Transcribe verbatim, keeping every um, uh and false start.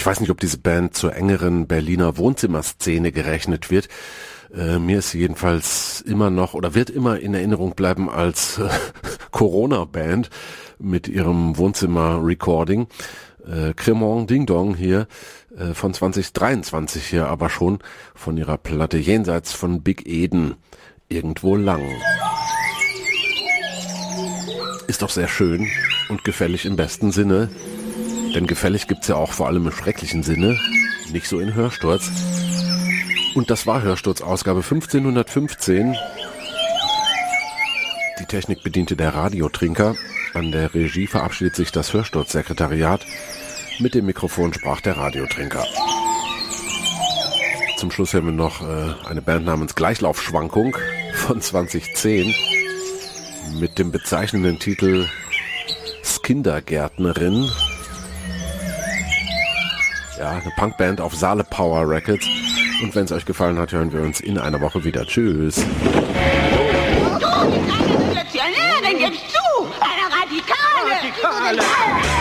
Ich weiß nicht, ob diese Band zur engeren Berliner Wohnzimmerszene gerechnet wird. Äh, mir ist sie jedenfalls immer noch oder wird immer in Erinnerung bleiben als äh, Corona-Band mit ihrem Wohnzimmer-Recording. Äh, Cremant Ding Dong hier äh, von zwanzig dreiundzwanzig hier, aber schon von ihrer Platte Jenseits von Big Eden, irgendwo lang. Ist doch sehr schön und gefällig im besten Sinne, denn gefällig gibt's ja auch vor allem im schrecklichen Sinne, nicht so in Hörsturz. Und das war Hörsturz Ausgabe fünfzehnhundertfünfzehn. Die Technik bediente der Radiotrinker. An der Regie verabschiedet sich das Hörsturzsekretariat. Mit dem Mikrofon sprach der Radiotrinker. Zum Schluss hören wir noch äh, eine Band namens Gleichlaufschwankung von zwanzig zehn mit dem bezeichnenden Titel Skindergärtnerin. Ja, eine Punkband auf Saale Power Records. Und wenn es euch gefallen hat, hören wir uns in einer Woche wieder. Tschüss. Du, dann gibst du! Eine Radikale! Radikale!